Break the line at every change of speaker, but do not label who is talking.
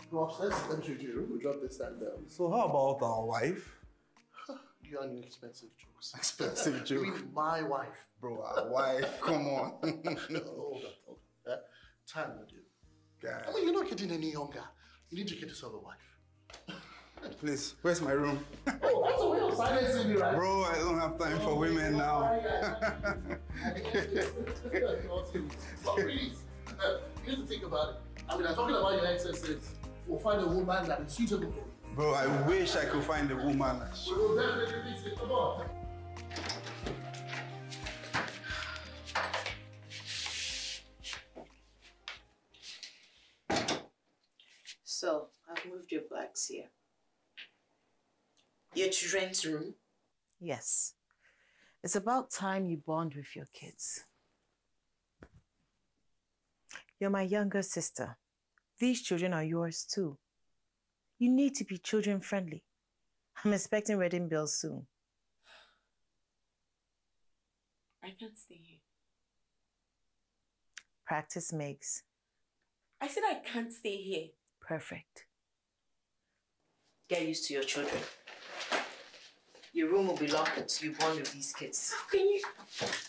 Go upstairs, let me show you your room. We'll drop this and
So how about our wife?
You and your expensive jokes.
Expensive joke.
You mean my wife?
Bro, our wife, come on.
Hold on. Time with you.
God.
I mean, you're not getting any younger. You need to get yourself a wife.
Please, where's my room?
Oh, that's a way of silencing me, right?
Bro, I don't have time for women now.
Please, you need to think about it. I mean, I'm talking about your excesses. We'll find a woman that is suitable for you.
Bro, I wish I could find a woman.
We will definitely fix it. Come on.
So, I've moved your bags here. Your children's room?
Yes. It's about time you bond with your kids. You're my younger sister. These children are yours too. You need to be children friendly. I'm expecting wedding bills soon.
I can't stay here.
Practice makes.
I said I can't stay here.
Perfect.
Get used to your children. Your room will be locked until you bond with these kids. How can you?